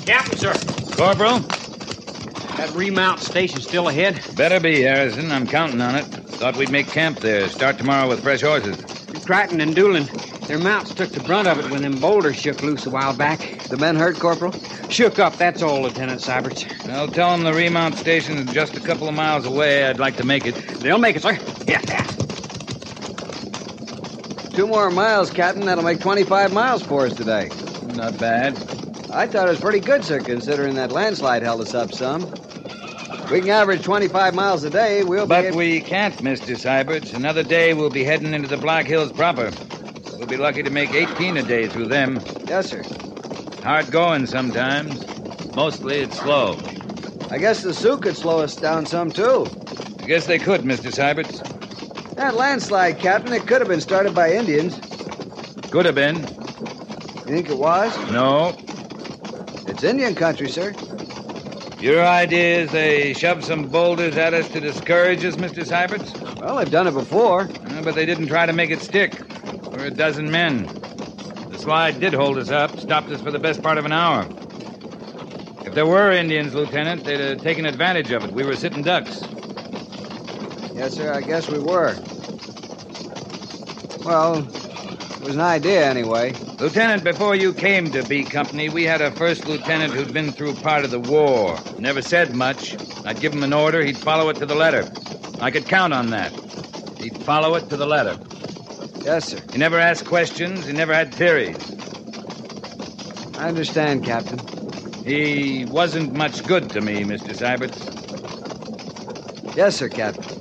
Captain, sir. Corporal? That remount station still ahead? Better be, Harrison. I'm counting on it. Thought we'd make camp there. Start tomorrow with fresh horses. Crichton and Doolin, their mounts took the brunt of it when them boulders shook loose a while back. The men hurt, Corporal? Shook up, that's all, Lieutenant Syberts. I'll tell them the remount station is just a couple of miles away. I'd like to make it. They'll make it, sir. Yeah. 2 more miles, Captain. That'll make 25 miles for us today. Not bad. I thought it was pretty good, sir, considering that landslide held us up some. We can average 25 miles a day. But we can't, Mr. Syberts. Another day we'll be heading into the Black Hills proper. We'll be lucky to make 18 a day through them. Yes, sir. Hard going sometimes. Mostly it's slow. I guess the Sioux could slow us down some, too. I guess they could, Mr. Syberts. That landslide, Captain, it could have been started by Indians. Could have been. You think it was? No. It's Indian country, sir. Your idea is they shoved some boulders at us to discourage us, Mr. Syberts? Well, they've done it before. But they didn't try to make it stick. We're a dozen men. The slide did hold us up, stopped us for the best part of an hour. If there were Indians, Lieutenant, they'd have taken advantage of it. We were sitting ducks. Yes, sir, I guess we were. Well, it was an idea anyway. Lieutenant, before you came to B Company, we had a first lieutenant who'd been through part of the war. Never said much. I'd give him an order, he'd follow it to the letter. I could count on that. He'd follow it to the letter. Yes, sir. He never asked questions, he never had theories. I understand, Captain. He wasn't much good to me, Mr. Syberts. Yes, sir, Captain.